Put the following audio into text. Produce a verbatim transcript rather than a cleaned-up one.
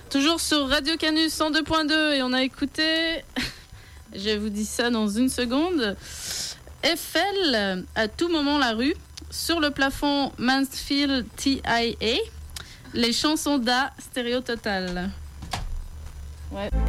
Toujours sur Radio Canus cent deux point deux et on a écouté, je vous dis ça dans une seconde, F L, à tout moment la rue, sur le plafond Mansfield T I A, les chansons d'A, Stéréo Total. Ouais.